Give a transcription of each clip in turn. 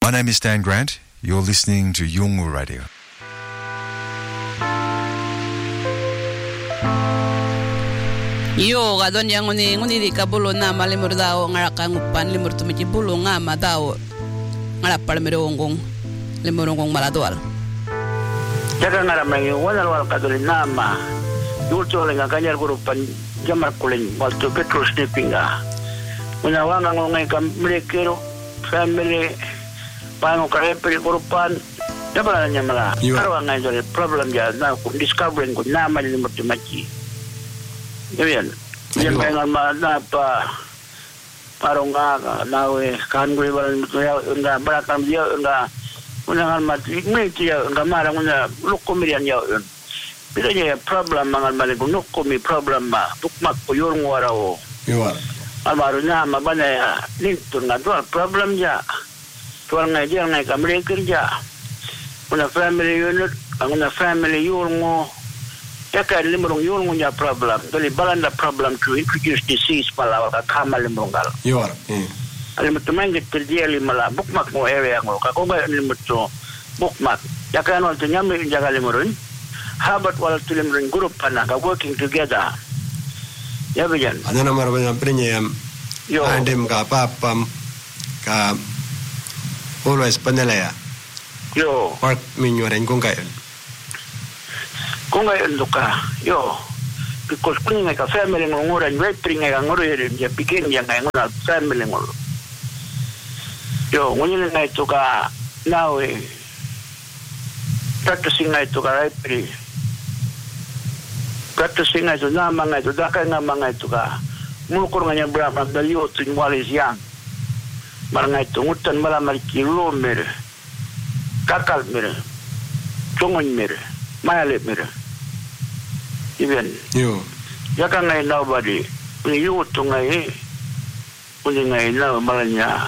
My name is Dan Grant. You're listening to Yungu Radio. Yo gadon yang nguni di kabulo na malimur daw ngarakangupan limur tumiki bulo nga madaw ngarapal merongong limurongong maladual. Jaga ngaramay wal kadulin nama. Yuto lang kanyar grupan jamar kulin walto petrol snipinga. Unawang ngongay kamrekero family pango karepri grupan dapat niya mala. Karwa ngay dole problem ya na discovering ko nama limur tumaki. Yan. Yan pa nga na pa parang nga nawe kan gue balan ya nga barakam dia nga unang mat me dia nga marang nga lukumirian ya yun. Bila niya problem mangal mali lukumi problem ma tukmak ko yung warao. Yo. Almaro na mabana nito nga dual problem ya. Tuwal nga dia nga kamre kerja. Una family unit, ang family yung mo Yaka limurong yun ngunya problem. Dali balanda problem to introduce disease pala kama limuronggal. Yo. Alimutu mangit perdia limala bukmak mo area mo. Kako ba alimutu bukmak. Yaka ano ito nyami jaga limurun. Habat wala tu limurun group pana ka working together. Ya bijan. Ano na marabang prinyam. Yo. Andem ka papam ka always panelaya. Yo. Work minyoren kung kayon. Kung ngayon ka, yo, because kung nga ka family ng nguran, wetri nga ang nguran, ya bikin yang nga nguran, family ng nguran. Yo, ngunyan nga ito ka, now practicing nga ito ka, wetri. Practicing nga ito, nama nga ito, daka nga mga ito ka, mulukor nga niya brama, dalyo, tinwalis yang. Marang nga ito, ngutan malamar kilo mir, kakal mir, tungon mir, mayalit mir. Even. Yo. Yaka ngay nobody. Yung ito ngay. Kung ngay na malanya.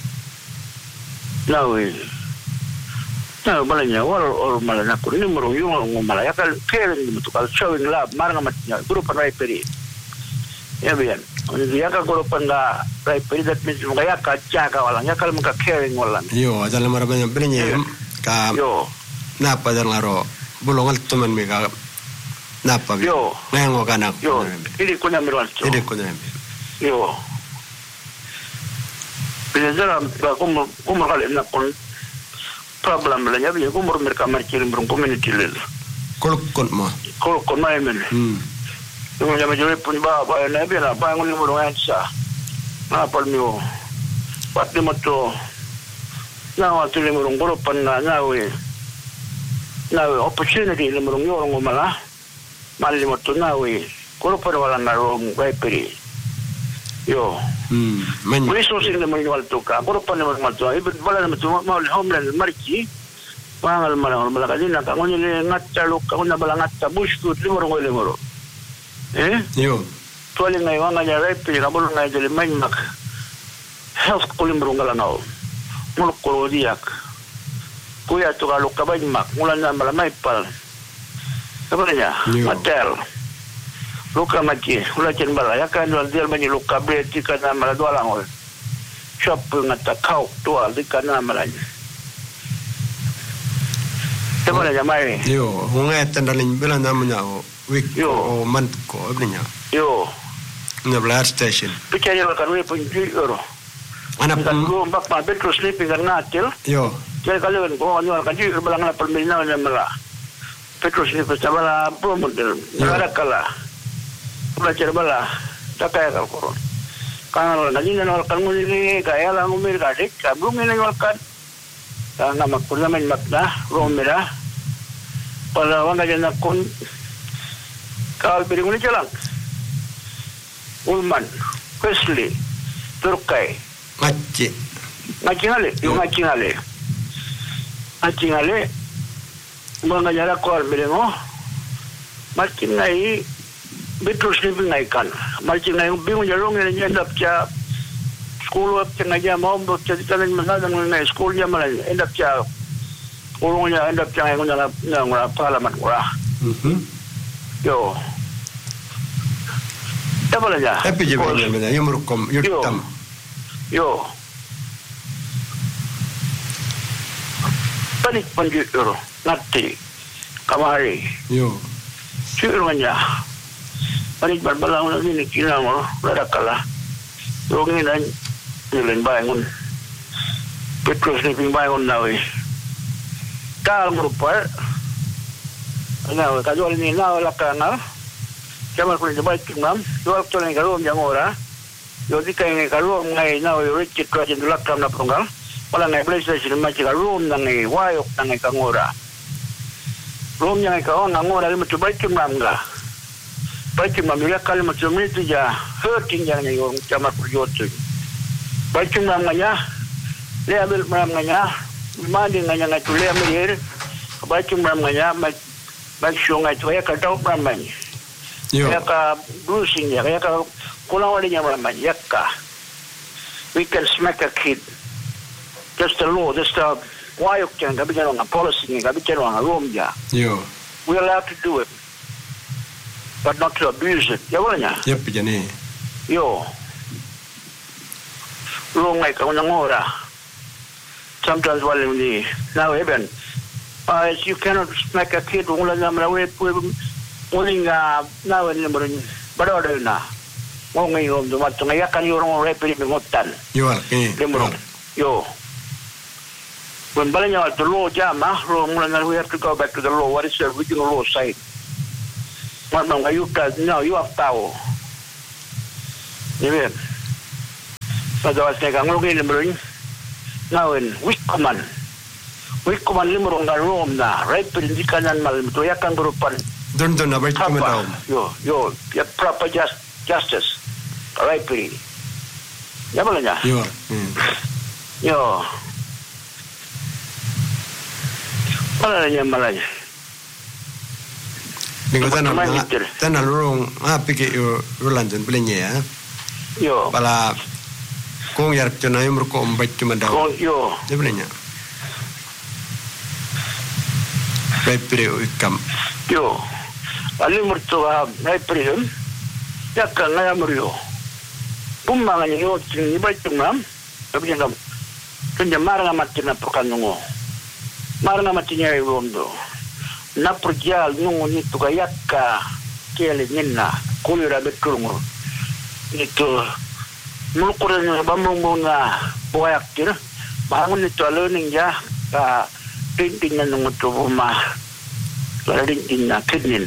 Nawe. Na malanya. Or malanya ko. Ini murong yung malaya. Yaka caring mo to. Showing love. Marang matnya. Grupan raiperi. Yan yan. Yaka grupan na raiperi. That means mga yaka tsaka walang. Yaka mga caring walang. Yo. Adalah marabang yung prinyam. Ka. Yo. Napa dan laro. Bulong alto man may ka. Napa. Yo. Ngayon ko kanak. Yo. Hindi ko na meron ito. Hindi ko na. Yo. Pinadala kumakalim na kung problem lang niya. Kumur mereka markirin berong community lil. Kulukon mo. Kulukon mo yamin. Yung niya medyo pun ba na yamin na bangun yung murong sa napal mo. Pati mo to nawa tuloy murong grupan na nawe opportunity na murong yung umala. Malimot to na grupan wala na rong raiperi. Yo. Resourcing naman yung alto ka. Grupan naman malto. Ibig wala naman to homeland mariki. Pangal malang malakadin na kung nila ngatalok kung nabalangat sa bush food limuro. Yo. Tuwalin ngayon nga niya raiperi kabulong nga yung main mak. Health ko limuro nga lang ako. Mulok ko diyak. Kuya to kalok kabay mak. Mula na malamay pal. Apa niya? Matel. Luka maki. Ula chen bala. Yaka nyo al mani luka breti ka na mala dua lang. Shop nga takaw tuwa. Di ka na mala niya. Apa niya may? Yo. Hunga etan bilang namanya week o month ko. Apa niya? Yo. Nga blast station. Picha niya kan wipun euro. Anak kan go bak ma betro sleeping kan ngatil. Yo. Kaya kaliwan ko ano kan di balang na perminaw na mala. Petrus ni pasabala promoter negara kala belajar bala takaya kal koron kanal naging nanol kan mo ni kaya lang umir kadik kabung ni nanolkan na magpulaman makna romera pala wala na kun kal piring ni jalan Ulman Wesley Turkai ngacingale mga nyara ko almirengo markin ngai betul sleeping ngai kan markin ngai bingung jarong ni end up cha school up cha ngai mau bo cha tanan mana ngai school ya mana end up cha ulungnya end up cha ngai ngora parlament ngora yo apa aja tapi je benda yumrukom yutam yo Panik panjur nanti kamari. Yo. Juru nya. Panik berbalang lagi ni kira mo ladakala. Rongin dan nilen bangun. Petrus ni bangun nawi. Kal merupa. Nawi kajual ni nawi lakana. Jamal kulit baik kimam. Jual tu ni kalau yang ora. Jadi kaya kalau ngai nawi Richard Rajan lakam na punggal. Walang ngai place sila macam kalau ngai wayok ngai kangora. Rom yang kau ngangora lima tu baik kimam ga. Baik kimam bila kali macam ni tu ja hurting yang ni orang Jamal kulit tu. Baik kimam nganya. Dia ambil nganya. Mandi nganya tu dia ambil. Baik kimam nganya. Baik sungai tu ya kau ramai. Ya ka bruising ya ka kulang walinya ramai ya ka. We can smack a kid. Just the law, just the wayok yang kami jangan policy ni kami jangan room ya. Yo. We allowed to do it, but not to abuse it. Ya bolehnya. Yep, jadi. Yo. Room ni kau nangora. Sometimes while ni now even. You cannot smack a kid. Ulang nama we uling now ni berin berada na. Mau ngai rom tu macam ya kan orang repri mengotan. Yo. Lemurong. Yo. When balanya the law jama, we have to go back to the law. What is the original law say? Mana you have power. Ni. Pada waktu yang kamu ni lemurong. Now in Wickoman limurong na room na right di kanan malam tu ya kan berupan Don na baik kumadaw. Yo ya proper justice right pri ya bolehnya yo palanya malay Minggu tanah lorong pikir yo Rolandan pelenya yo pala kong yark jona yung merko baik kumadaw yo dia pelenya Repri ikam. Yo, ali mertua repri ya kan ngaya merio. Pumanganya yo ni baik tumam, tapi jangan marah mati na perkanungo. Marah mati nya irondo. Na perjal nungo ni tukayaka kele nina kulira beturungo. Itu mulukuran bambung na boyak kira. Bangun itu learning ya ka tingnan ng rumah laring na kidnin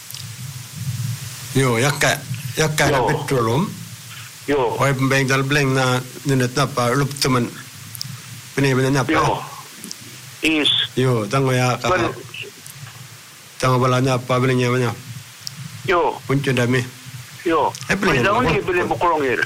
yo yakka na petrolum yo oi pembeng dal bleng na ninat na pa lup teman piniban na pa is yo tango ya ka tango balanya pa blengnya banya yo puncu dami yo beli daun ni beli bukulongir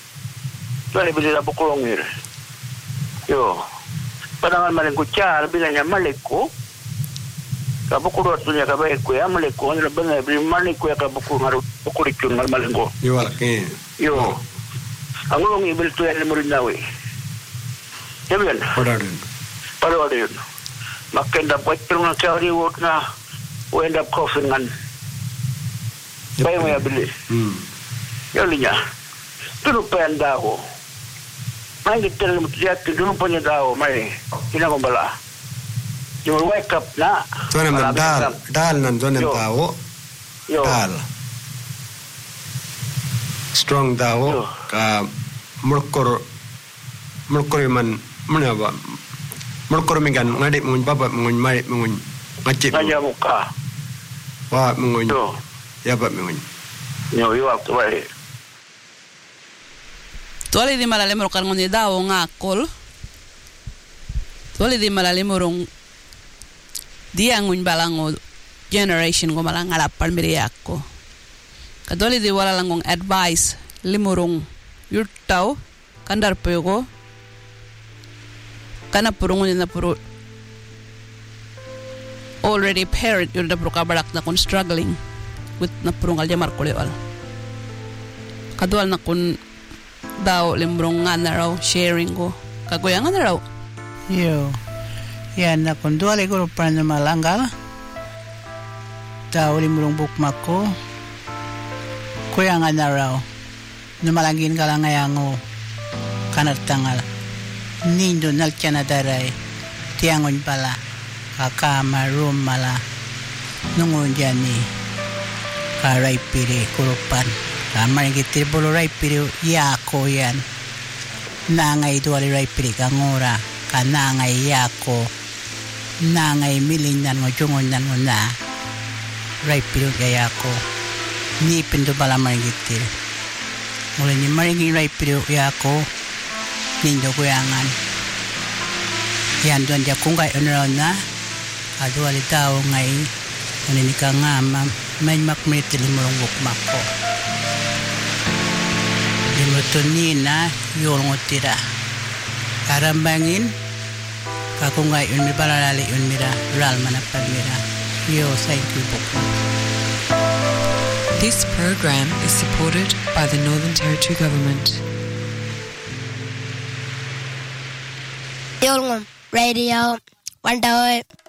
yo Padangan malengku car bilanya maleko kabukuru atunya kabaiko ya maleko ni bana bili maleko ya kabukuru ngaru bukurikun malengko yo alke yo angulong ibil tu ya lemurinawi Jamen Padadun makin dapat terus cari work na we end up coughing kan bayo ya bili yo linya tu pendao Mangi terlalu jatuh dulu punya tahu, mari kita ngobrol. Cuma wake up na. Tuan nam dal nan tuan nam tahu. Dal. Strong tahu. Ka mulkor man mana ba? Mulkor mingan ngadik mengun bapa mengun mai mengun ngacip. Aja muka. Wah mengun. Ya bapa mengun. Yo waktu baik. Tuali di malalim rokan ngoni daw ngakol. Tuali di malalim rong dia ngun balango generation ko malang alapal miriako. Kadoli di wala langong advice limurong yurtaw kandar pego kana purong na puro already parent yurda puro kabalak na kun struggling with na purong aljamar kolewal. Kadual na kun daw limrong nga na raw sharing ko kagoyangan na raw yo yan na kung duwali ko pa na malanggal daw limrong bukmak ko kuyangan na raw numalangin ka lang ngayango kanat tangal nindo nalkya na daray tiyangon pala kakama rumala nungun jani ka raipiri kurupan kamar gitir bolo raipiri yako yan nangay duwali raipiri kangora ka nangay yako nangay milindan ngo jungonan ngo na raipiri yako ni pintu balamar gitir mulai ni maringi raipiri yako nindo kuyangan yan doon dia kung kay ano na aduali tao ngay ni ka nga may makmiti limurong bukmak ko limutunina yung utira karambangin kakungay yun mi palalali yun mira ralma na pagmira yo thank you bukmak. This program is supported by the Northern Territory Government. Yolngu Radio 108